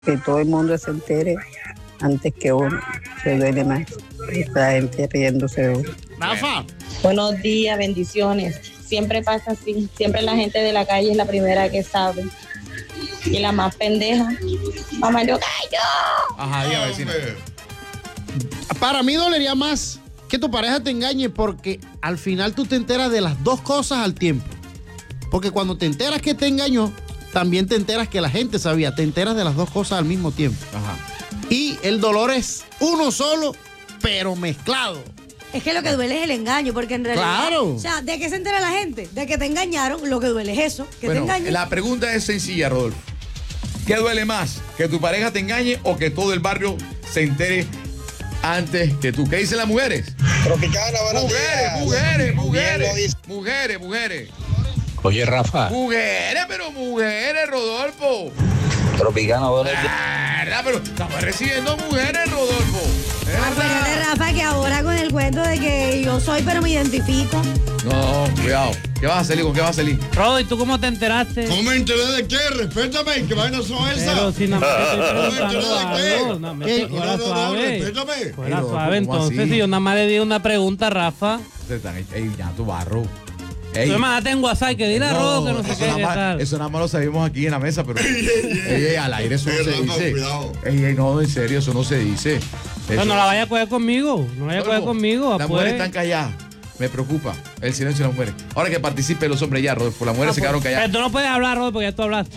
Que todo el mundo se entere antes que uno. Se duele más. La gente riéndose de uno. Rafa. Buenos días, bendiciones. Siempre pasa así. Siempre la gente de la calle es la primera que sabe. Y la más pendeja. Mamá, yo callo. Ajá, dígame, vecina. Para mí dolería más que tu pareja te engañe porque al final tú te enteras de las dos cosas al tiempo. Porque cuando te enteras que te engañó, también te enteras que la gente sabía. Te enteras de las dos cosas al mismo tiempo. Ajá. Y el dolor es uno solo, pero mezclado. Es que lo que duele es el engaño, porque en realidad... Claro. O sea, ¿de qué se entera la gente? De que te engañaron, lo que duele es eso, que te engañen. La pregunta es sencilla, Rodolfo. ¿Qué duele más? ¿Que tu pareja te engañe o que todo el barrio se entere antes que tú? ¿Qué dicen las mujeres? Tropicana, buenos días. Mujeres. Oye, Rafa. Mujeres, Rodolfo. Tropicana, buenos días. Pero estamos recibiendo mujeres, Rodolfo. Acuérdate, Rafa, que ahora con el cuento de que yo soy, pero me identifico. No, cuidado. ¿Qué vas a salir? ¿Con qué vas a salir? Rodo, ¿y tú cómo te enteraste? ¿Cómo me enteré de qué? Respétame, ¿qué vainas son esas? Pero si nada más te estoy ¿Cómo me enteré preguntando de qué? algo. Fuera suave. Respétame. Fuera Pero, suave, ¿cómo entonces, así? si yo nada más le di una pregunta a Rafa. Ey, ya tu barro. Tú me mandaste en WhatsApp que dile a Rodo que no sé qué tal. Eso nada más lo sabemos aquí en la mesa, pero al aire eso no se dice. Cuidado. No, en serio, eso no se dice. Pero no la vaya a coger conmigo. No la vaya a coger conmigo. Las mujeres están calladas. Me preocupa el silencio de las mujeres. Ahora que participen los hombres ya, Rodolfo. Las mujeres se quedaron calladas. Pero tú no puedes hablar, Rodo, porque ya tú hablaste.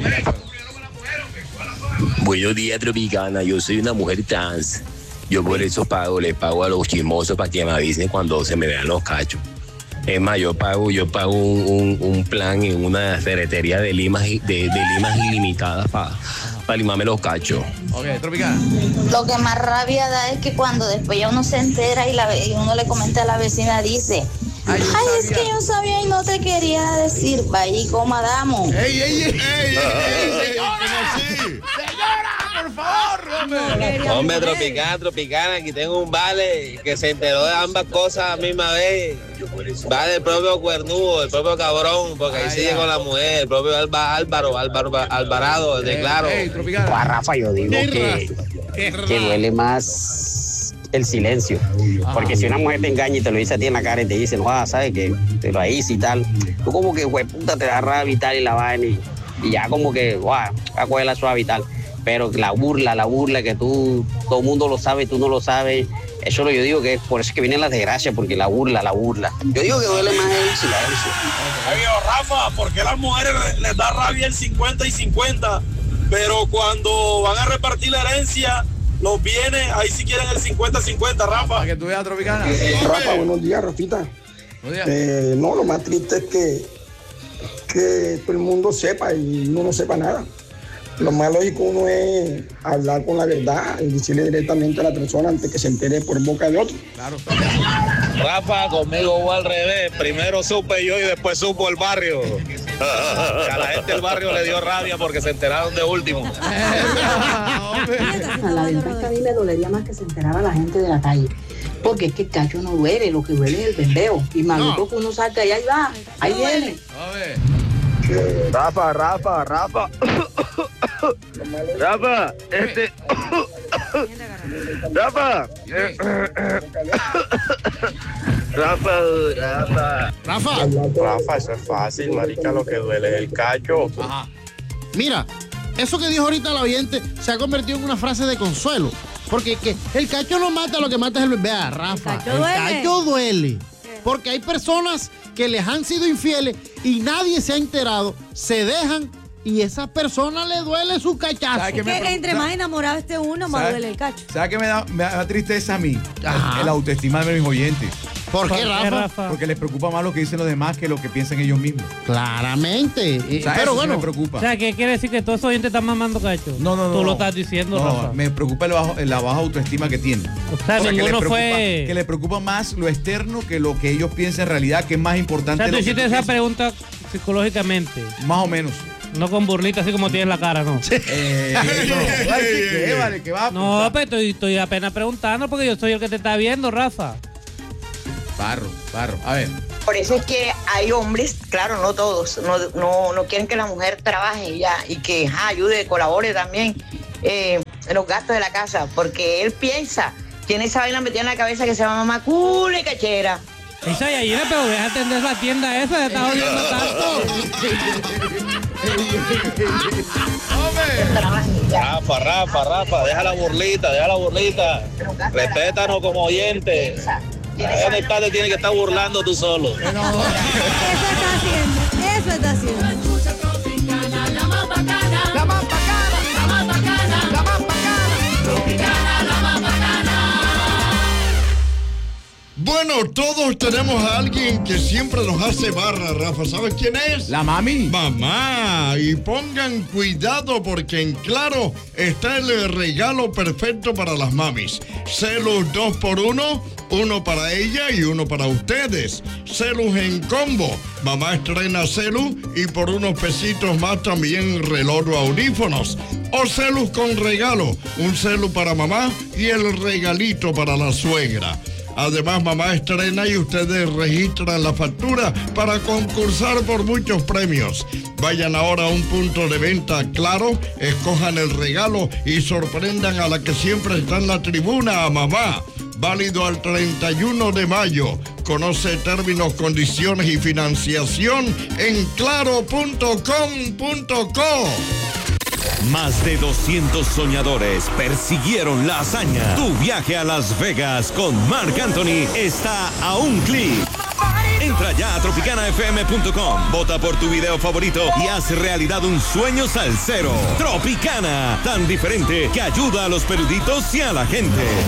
Buenos días, Tropicana. Yo soy una mujer trans. Yo por eso le pago a los chismosos para que me avisen cuando se me vean los cachos. Es más, yo pago un plan en una ferretería de limas ilimitadas para limarme los cachos. Ok, Tropicana. Lo que más rabia da es que cuando después ya uno se entera y uno le comenta a la vecina, dice, ay, es que yo sabía y no te quería decir, vaya y coma damos. ¡Ey, señora, por favor, Hombre, Tropicana, aquí tengo un vale que se enteró de ambas cosas a la misma vez. Va del propio cuernudo, el propio cabrón, porque ahí sigue con la mujer, el propio Alvarado, de claro. A Rafa, yo digo que duele más el silencio. Porque si una mujer te engaña y te lo dice a ti en la cara y te dice, no, sabes que te lo hice y tal, tú como que, güey, puta, te da rabia y tal y la vaina y ya como que, guau, a coger la suave y tal. Pero la burla que todo el mundo lo sabe, tú no lo sabes. Eso es lo que yo digo, que es por eso que vienen las desgracias, porque la burla. Yo digo que duele más el silencio. Oye, Rafa, ¿por qué a las mujeres les da rabia el 50 y 50? Pero cuando van a repartir la herencia, los bienes, ahí sí quieren el 50-50, Rafa. Para que tú veas, Tropicana. Rafa, buenos días, Rafita. Buenos días. No, lo más triste es que todo el mundo sepa y uno no sepa nada. Lo más lógico uno es hablar con la verdad y decirle directamente a la persona antes que se entere por boca de otro. Claro. Rafa, conmigo fue al revés. Primero supe yo y después supo el barrio. A la gente del barrio le dio rabia porque se enteraron de último. La verdad es que a mí me dolería más que se enterara la gente de la calle. Porque es que el cacho no duele, lo que duele es el bembeo. Y maluco que uno saca y ahí va, ahí viene. A ver. Rafa, Rafa, Rafa, eso es fácil, marica, lo que duele es el cacho. Ajá. Mira, eso que dijo ahorita la oyente se ha convertido en una frase de consuelo. Porque que el cacho no mata, lo que mata es el... Vea, Rafa, el cacho duele. Porque hay personas que les han sido infieles y nadie se ha enterado, se dejan y a esa persona le duele su cachazo. Es que entre más enamorado esté uno, más duele el cacho. ¿Sabes qué me da tristeza a mí? El autoestima de mis oyentes. ¿Por qué, Rafa? Porque les preocupa más lo que dicen los demás que lo que piensan ellos mismos. Claramente. Pero bueno, me preocupa. O sea, ¿qué quiere decir que todos esos oyentes están mamando cacho? No. Tú lo estás diciendo, Rafa. Me preocupa la baja autoestima que tienen. O sea, ninguno fue... Que les preocupa más lo externo que lo que ellos piensan en realidad, que es más importante. O sea, tú hiciste esa pregunta psicológicamente. Más o menos. No con burlita así como tienes la cara, ¿no? Vale, que va. No, pero estoy apenas preguntando porque yo soy el que te está viendo, Rafa. Barro. A ver. Por eso es que hay hombres, claro, no todos, no quieren que la mujer trabaje ya y que ayude, colabore también. los gastos de la casa, porque él piensa, tiene esa vaina metida en la cabeza que se llama mamá cool y cachera. Esa Yayira, pero deja atender la tienda esa, se está jodiendo tanto. Rafa, deja la burlita. Respétanos como oyentes. En el tarde tiene que estar burlando tú solo. Eso está haciendo. La más bacana, la más bacana, la más bacana, la más bacana, Tropicana, la más bacana. Bueno, todos tenemos a alguien que siempre nos hace barra, Rafa. ¿Sabes quién es? La mami. Mamá. Y pongan cuidado porque en Claro está el regalo perfecto para las mamis. Celus 2x1, uno para ella y uno para ustedes. Celus en combo. Mamá estrena Celus y por unos pesitos más también reloj o audífonos. O Celus con regalo. Un Celus para mamá y el regalito para la suegra. Además, mamá estrena y ustedes registran la factura para concursar por muchos premios. Vayan ahora a un punto de venta Claro, escojan el regalo y sorprendan a la que siempre está en la tribuna, a mamá. Válido al 31 de mayo. Conoce términos, condiciones y financiación en claro.com.co. Más de 200 soñadores persiguieron la hazaña. Tu viaje a Las Vegas con Marc Anthony está a un clic. Entra ya a tropicanafm.com, vota por tu video favorito y haz realidad un sueño salsero. Tropicana, tan diferente que ayuda a los peluditos y a la gente.